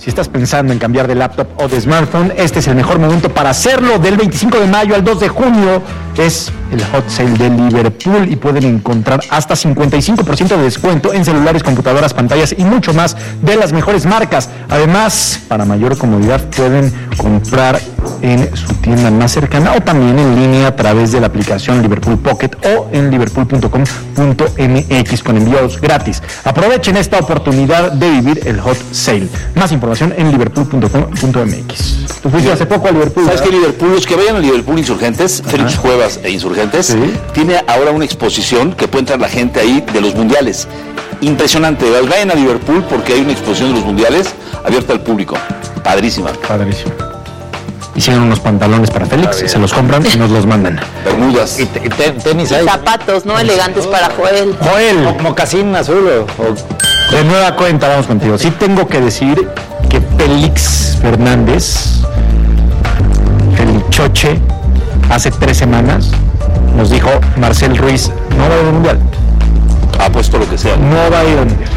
estás pensando en cambiar de laptop o de smartphone, este es el mejor momento para hacerlo. Del 25 de mayo al 2 de junio es el Hot Sale de Liverpool y pueden encontrar hasta 55% de descuento en celulares, computadoras, pantallas y mucho más de las mejores marcas. Además, para mayor comodidad pueden comprar en su tienda más cercana o también en línea a través de la aplicación Liverpool Pocket o en liverpool.com.mx con envíos gratis. Aprovechen esta oportunidad de vivir el Hot Sale. Más información en liverpool.com.mx. Tú fuiste hace poco a Liverpool. ¿Sabes qué? Liverpool, los que vayan a Liverpool Insurgentes, Félix Cuevas e Insurgentes, ¿sí? Tiene ahora una exposición que puede entrar la gente ahí de los mundiales. Impresionante. Vayan a Liverpool porque hay una exposición de los mundiales abierta al público. Padrísima. Padrísima. Hicieron unos pantalones para Félix, se los compran y nos los mandan. Bermudas. Y tenis ahí. Zapatos, ¿no? Elegantes para Joel. Joel. Mocasín azul o... De nueva cuenta, vamos contigo. Sí tengo que decir que Félix Fernández, Felichoche, hace 3 semanas nos dijo Marcel Ruiz, no va a ir al Mundial. Ha puesto lo que sea. No va a ir al Mundial.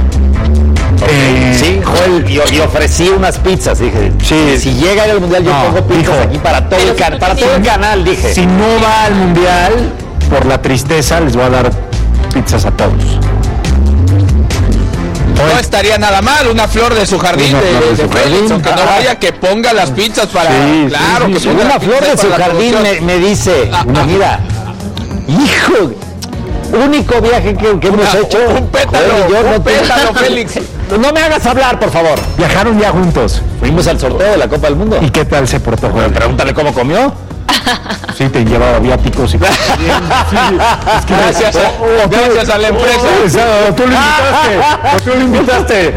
Sí, Joel, y ofrecí unas pizzas, dije. Sí, si llega a ir al Mundial, yo pongo pizzas aquí para todo el canal, dije. Si no va al Mundial, por la tristeza, les voy a dar pizzas a todos. No estaría nada mal una flor de su jardín de Félix, aunque no vaya, que ponga las pizzas para... claro, que ponga una flor de su jardín me dice, mira, hijo, único viaje que hemos hecho. Un pétalo, Félix. No me hagas hablar, por favor. Viajaron ya juntos. Fuimos al sorteo de la Copa del Mundo. ¿Y qué tal se portó, Joel? Pregúntale cómo comió. Sí, te llevaba viáticos y... Gracias a la empresa. Tú lo invitaste.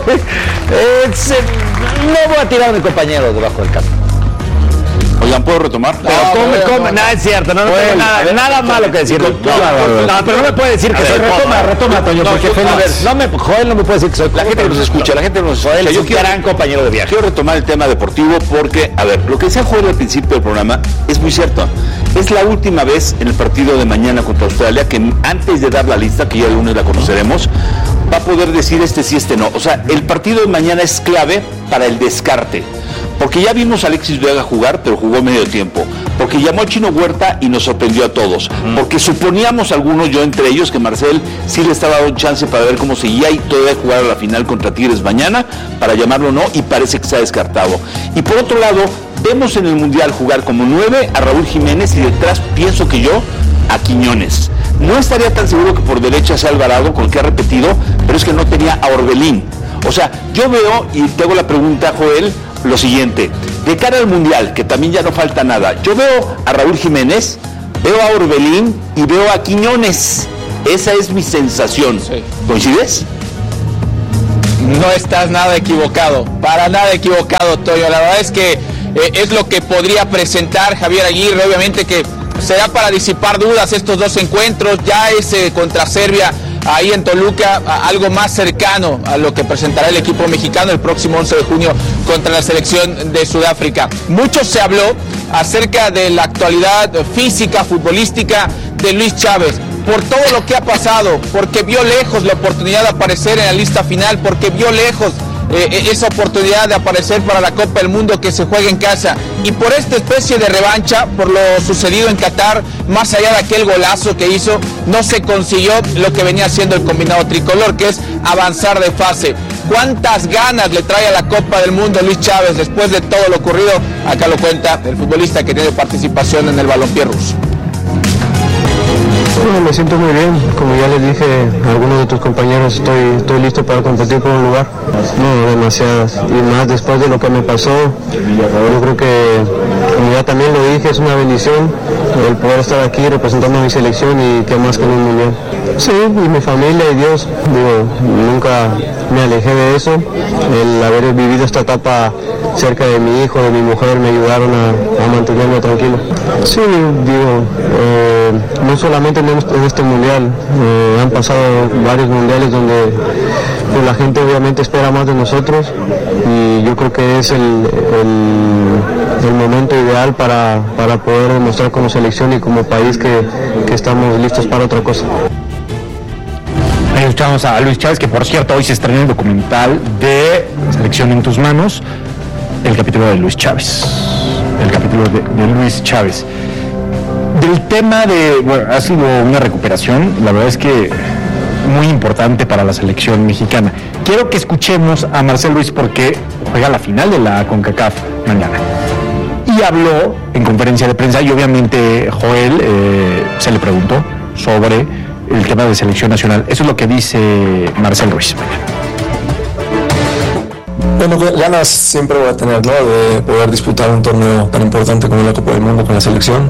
No voy a tirar a mi compañero debajo del campo. Oigan, ¿puedo retomar? Come. Nada es cierto, no tengo nada malo que decir. No, pero no me puede decir que soy... Retoma, Toño, porque Joel no me puede decir que soy... La gente nos escucha. Joel es un gran compañero de viaje. Quiero retomar el tema deportivo porque, a ver, lo que decía Joel al principio del programa es muy cierto. Es la última vez en el partido de mañana contra Australia que antes de dar la lista, que ya el lunes la conoceremos, va a poder decir este sí, este no. O sea, el partido de mañana es clave para el descarte. Porque ya vimos a Alexis Vega jugar, pero jugó medio tiempo. Porque llamó a Chino Huerta y nos sorprendió a todos. Porque suponíamos algunos, yo entre ellos, que Marcel sí le estaba dando chance para ver cómo seguía y todavía jugar a la final contra Tigres mañana, para llamarlo o no, y parece que se ha descartado. Y por otro lado, vemos en el Mundial jugar como 9 a Raúl Jiménez y detrás, pienso que yo, a Quiñones. No estaría tan seguro que por derecha sea Alvarado, con el que ha repetido, pero es que no tenía a Orbelín. O sea, yo veo, y te hago la pregunta, Joel, lo siguiente, de cara al Mundial, que también ya no falta nada, yo veo a Raúl Jiménez, veo a Orbelín y veo a Quiñones. Esa es mi sensación. Sí. ¿Coincides? No estás nada equivocado, para nada equivocado, Toño. La verdad es que es lo que podría presentar Javier Aguirre, obviamente que será para disipar dudas estos dos encuentros, ya es contra Serbia, ahí en Toluca, algo más cercano a lo que presentará el equipo mexicano el próximo 11 de junio contra la selección de Sudáfrica. Mucho se habló acerca de la actualidad física, futbolística de Luis Chávez, por todo lo que ha pasado, porque vio lejos la oportunidad de aparecer en la lista final, porque vio lejos esa oportunidad de aparecer para la Copa del Mundo que se juega en casa, y por esta especie de revancha, por lo sucedido en Qatar, más allá de aquel golazo que hizo, no se consiguió lo que venía haciendo el combinado tricolor, que es avanzar de fase. ¿Cuántas ganas le trae a la Copa del Mundo Luis Chávez después de todo lo ocurrido? Acá lo cuenta el futbolista que tiene participación en el balompié ruso. Bueno, me siento muy bien, como ya les dije a algunos de tus compañeros, estoy listo para competir por un lugar. No, demasiadas, y más después de lo que me pasó, yo creo que, como ya también lo dije, es una bendición el poder estar aquí representando a mi selección y que más que en un mundial. Sí, y mi familia y Dios, nunca me alejé de eso, el haber vivido esta etapa cerca de mi hijo, de mi mujer, me ayudaron a mantenerme tranquilo. Sí, no solamente en este mundial, han pasado varios mundiales donde pues, la gente obviamente espera más de nosotros y yo creo que es el momento ideal para poder demostrar como selección y como país que estamos listos para otra cosa. Ahí escuchamos a Luis Chávez, que por cierto hoy se estrena el documental de Selección en tus manos, el capítulo de Luis Chávez. El capítulo de Luis Chávez. Del tema ha sido una recuperación, la verdad es que muy importante para la selección mexicana. Quiero que escuchemos a Marcel Ruiz porque juega la final de la CONCACAF mañana. Y habló en conferencia de prensa y obviamente Joel se le preguntó sobre el tema de selección nacional. Eso es lo que dice Marcel Ruiz. Bueno, ganas siempre voy a tener, ¿no? De poder disputar un torneo tan importante como la Copa del Mundo con la selección.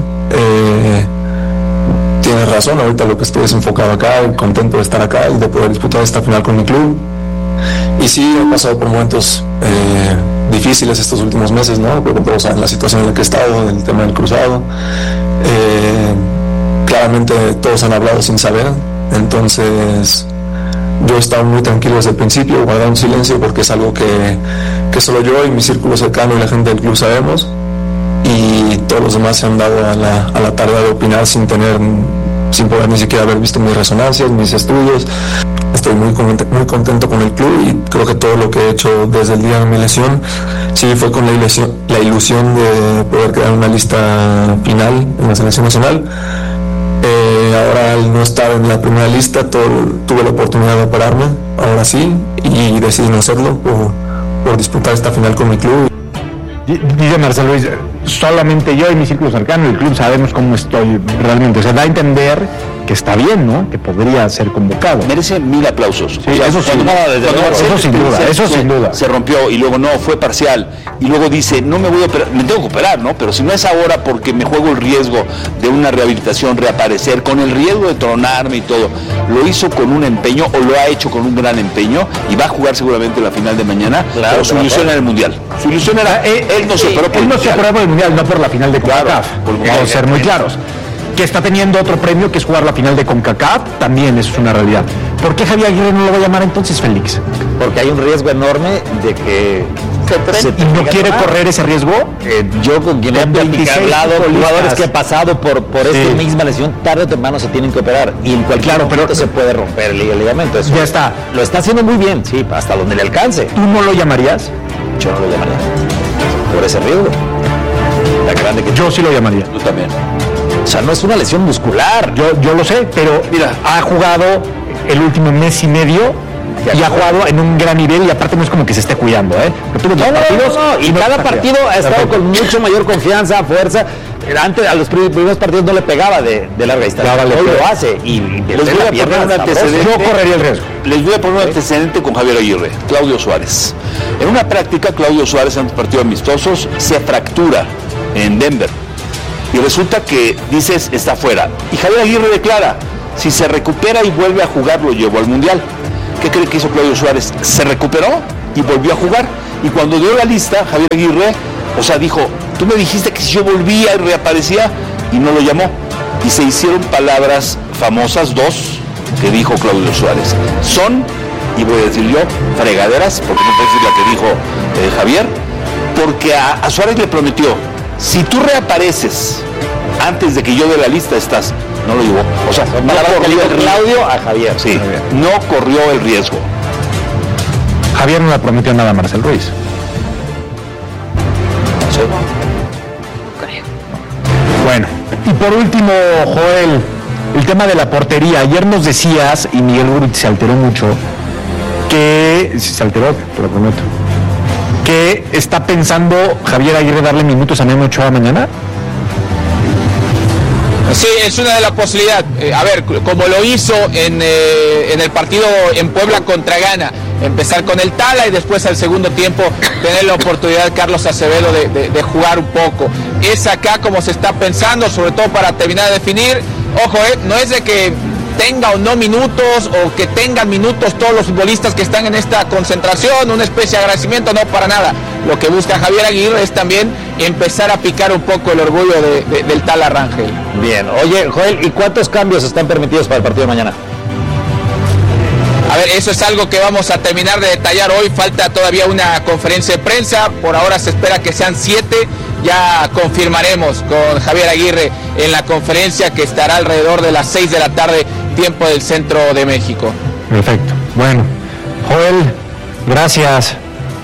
Tienes razón, ahorita lo que estoy es enfocado acá y contento de estar acá y de poder disputar esta final con mi club. Y sí, he pasado por momentos difíciles estos últimos meses, ¿no? Porque todos saben la situación en la que he estado, el tema del cruzado. Claramente todos han hablado sin saber, entonces yo he estado muy tranquilo desde el principio, guardando un silencio porque es algo que solo yo y mi círculo cercano y la gente del club sabemos, y todos los demás se han dado a la tarea de opinar sin poder ni siquiera haber visto mis resonancias, mis estudios. Estoy muy contento con el club y creo que todo lo que he hecho desde el día de mi lesión sí fue con la ilusión de poder crear una lista final en la selección nacional. Ahora, al no estar en la primera lista, tuve la oportunidad de operarme, ahora sí, y decidí no hacerlo por disputar esta final con mi club. Dice Marcelo Luis, solamente yo y mi círculo cercano, el club, sabemos cómo estoy realmente. O sea, da a entender que está bien, ¿no? Que podría ser convocado. Merece 1000 aplausos. Sí, o sea, eso sin duda, eso sin duda. Se rompió y luego no, fue parcial. Y luego dice, no me voy a operar, me tengo que operar, ¿no? Pero si no es ahora porque me juego el riesgo de una rehabilitación, reaparecer, con el riesgo de tronarme y todo. Lo hizo con un empeño, o lo ha hecho con un gran empeño, y va a jugar seguramente la final de mañana, claro, pero su ilusión era el Mundial. Su ilusión era, él no se operó por el Mundial. Él no se operó por el Mundial, no por la final de CONCACAF. Vamos a ser muy claros. Que está teniendo otro premio, que es jugar la final de CONCACAF, también eso es una realidad. ¿Por qué Javier Aguirre no lo va a llamar entonces, Félix? Porque hay un riesgo enorme de que ¿Y no quiere correr ese riesgo? Yo con quien he hablado, jugadores que he pasado por esta misma lesión, tarde o temprano se tienen que operar y en cualquier momento se puede romper el ligamento. Eso ya está. Lo está haciendo muy bien, sí, hasta donde le alcance. ¿Tú no lo llamarías? Yo no lo llamaría. Por ese riesgo. Tan grande que yo sí lo llamaría. Tú también. O sea, no es una lesión muscular. Yo lo sé, pero mira, ha jugado el último mes y medio y ha jugado en un gran nivel, y aparte no es como que se esté cuidando, y cada partido ha estado con mucho mayor confianza, fuerza. Antes, a los primeros partidos no le pegaba de larga distancia. Hoy lo hace y les voy a poner un antecedente. Yo correría el riesgo. Les voy a poner un antecedente con Javier Aguirre, Claudio Suárez. En una práctica, Claudio Suárez, ante partidos amistosos, se fractura en Denver. Y resulta que dices, está fuera. Y Javier Aguirre declara, si se recupera y vuelve a jugar, lo llevo al Mundial. ¿Qué cree que hizo Claudio Suárez? Se recuperó y volvió a jugar. Y cuando dio la lista, Javier Aguirre, dijo, tú me dijiste que si yo volvía y reaparecía, y no lo llamó. Y se hicieron palabras famosas, dos, que dijo Claudio Suárez. Son, y voy a decir yo, fregaderas, porque no puedo decir la que dijo Javier, porque a Suárez le prometió, si tú reapareces antes de que yo dé la lista, estás. No lo llevó. O sea, no corrió el Claudio a Javier. Sí, Javier. No corrió el riesgo. Javier no le prometió nada a Marcel Ruiz. Sí. Bueno, y por último, Joel, el tema de la portería. Ayer nos decías, y Miguel Gurrit se alteró mucho, que se alteró, te lo prometo, que está pensando Javier Aguirre darle minutos a Memo Ochoa mañana. Sí, es una de las posibilidades. A ver, como lo hizo en el partido en Puebla contra Ghana, empezar con el Tala y después al segundo tiempo tener la oportunidad Carlos Acevedo de jugar un poco. Es acá como se está pensando, sobre todo para terminar de definir. Ojo, no es de que tenga o no minutos, o que tengan minutos todos los futbolistas que están en esta concentración, una especie de agradecimiento, no, para nada. Lo que busca Javier Aguirre es también empezar a picar un poco el orgullo del Tala Rangel. Bien, oye, Joel, ¿y cuántos cambios están permitidos para el partido de mañana? A ver, eso es algo que vamos a terminar de detallar hoy, falta todavía una conferencia de prensa, por ahora se espera que sean 7, ya confirmaremos con Javier Aguirre en la conferencia que estará alrededor de las 6 de la tarde, tiempo del centro de México. Perfecto. Bueno, Joel, gracias.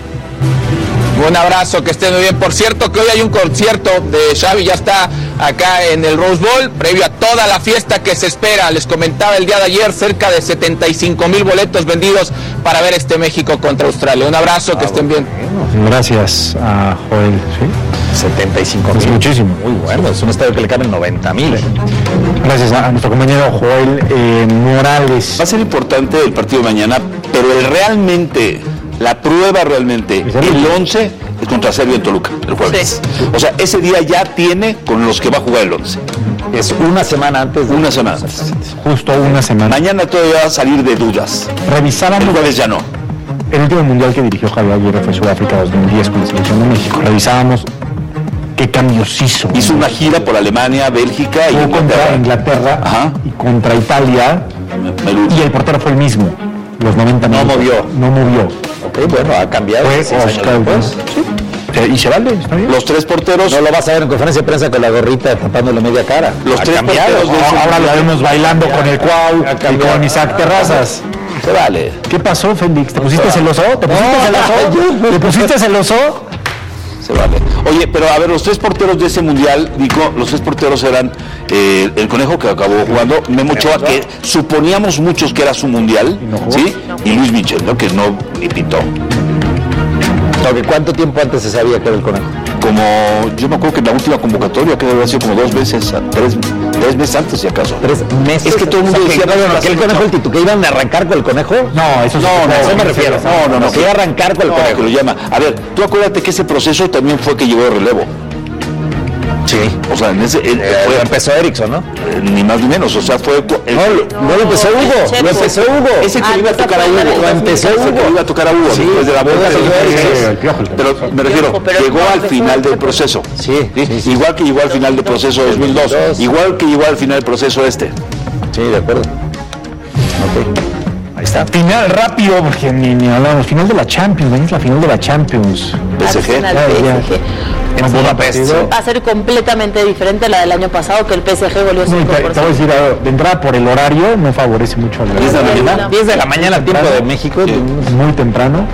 Un abrazo, que estén muy bien. Por cierto, que hoy hay un concierto de Xavi, ya está acá en el Rose Bowl, previo a toda la fiesta que se espera. Les comentaba el día de ayer, cerca de 75,000 boletos vendidos para ver este México contra Australia. Un abrazo, que estén bien. Gracias a Joel. ¿Sí? 75,000. Es muchísimo. Muy bueno, es un estadio que le caben 90,000. Gracias a nuestro compañero Joel Morales. Va a ser importante el partido de mañana, pero la prueba realmente, el 11 es contra Serbia en Toluca, el jueves. Sí. O sea, ese día ya tiene con los que va a jugar el 11. Es una semana antes. Una semana antes. Justo una semana. Mañana todavía va a salir de dudas. Revisábamos. El jueves ya no. El último mundial que dirigió Javier Aguirre fue Sudáfrica 2010 con la selección de México. Revisábamos qué cambios hizo. Hizo una gira por Alemania, Bélgica y contra Inglaterra. Ajá. Y contra Italia. Y el portero fue el mismo. Los 90 minutos. No movió. Ok, bueno, ha cambiado. Fue Oscar West. Sí. Y se vale, está bien. Los tres porteros. No lo vas a ver en conferencia de prensa con la gorrita tapando la media cara. Los tres porteros. Ahora lo vemos bailando con el Cuau y con Isaac Terrazas. Se vale. ¿Qué pasó, Félix? ¿Te pusiste celoso? ¿Te pusiste celoso? Se vale. Oye, pero a ver, los tres porteros de ese mundial, Nico, los tres porteros eran el Conejo, que acabó jugando, Memo Ochoa, que suponíamos muchos que era su mundial, ¿sí? Y Luis Michel, ¿no? Que no ni pintó. ¿Cuánto tiempo antes se sabía que era el Conejo? Yo me acuerdo que en la última convocatoria, que había sido como 2 veces, 3 meses antes, si acaso. 3 meses. Es que todo el mundo decía, que el Conejo, que iban a arrancar con el Conejo. No, eso me refiero. No. Que iba a arrancar con el Conejo. Que lo llama. A ver, tú acuérdate que ese proceso también fue que llegó de relevo. Sí. O sea, en ese... empezó Erickson, ¿no? Ni más ni menos, o sea, fue... No lo empezó Hugo, lo empezó Hugo. Ese que le iba a tocar a Hugo. Lo empezó Hugo. Ese que le iba a tocar a Hugo, sí, después de la boda de Erickson. Pero me refiero, llegó al final del proceso. Sí. Igual que llegó al final del proceso 2002. Igual que llegó al final del proceso este. Sí, de acuerdo. Ahí está. Final rápido, porque ni hablamos. Final de la Champions, es la final de la Champions. PSG. En Budapest. Va a ser completamente diferente a la del año pasado, que el PSG goleó 5%. Te voy a decir, de entrada por el horario, no favorece mucho al 10 de la mañana. 10 de la mañana, tiempo de México. Muy temprano.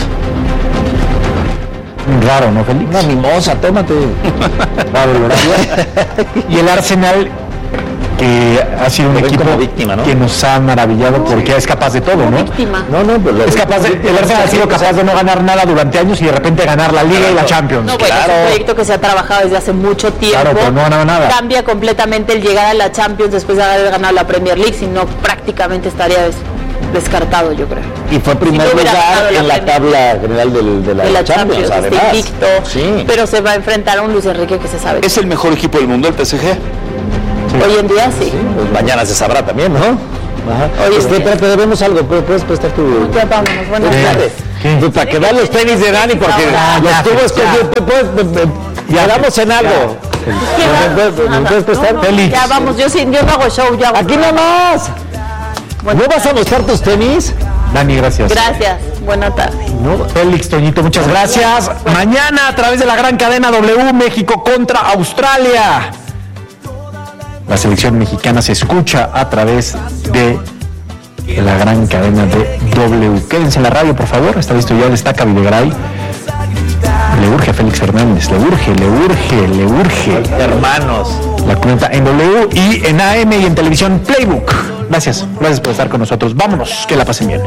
Raro, ¿no, Félix? Una mimosa, tómate. Raro el horario. Y el Arsenal, que ha sido un equipo víctima, ¿no? que nos ha maravillado porque es capaz de todo, ¿no? Víctima. Es capaz el Arsenal ha sido capaz de no ganar nada durante años y de repente ganar la Liga y la Champions. No, bueno, es un proyecto que se ha trabajado desde hace mucho tiempo. Claro, pero no ha ganado nada. Cambia completamente el llegar a la Champions después de haber ganado la Premier League, si no prácticamente estaría descartado, yo creo. Y fue primer lugar en la tabla general de la Champions, además. Invicto, sí. Pero se va a enfrentar a un Luis Enrique que se sabe. ¿Es el mejor equipo del mundo, el PSG? Sí. Hoy en día sí. Pues mañana se sabrá también, ¿no? Ajá. Te debemos algo, ¿puedes prestar tu...? Ya vámonos, buenas tardes. Para que vean los tenis de Dani, porque los tuvo escondidos. Ya damos en algo. ¿Me puedes prestar? Félix. Ya vamos, yo no hago show, ya vamos. Aquí nada más. ¿No vas a mostrar tus tenis? Dani, gracias. Gracias, buena tarde. Félix, Toñito, muchas gracias. Mañana a través de la gran cadena W, México contra Australia. La selección mexicana se escucha a través de la gran cadena de W. Quédense en la radio, por favor. Está listo ya, destaca Videgaray. Le urge a Félix Hernández, le urge. Hermanos. La cuenta en W y en AM y en televisión Playbook. Gracias por estar con nosotros. Vámonos, que la pasen bien.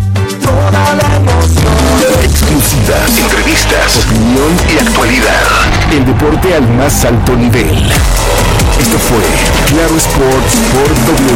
Exclusivas, entrevistas, opinión y actualidad. El deporte al más alto nivel. Esto fue Claro Sports por W.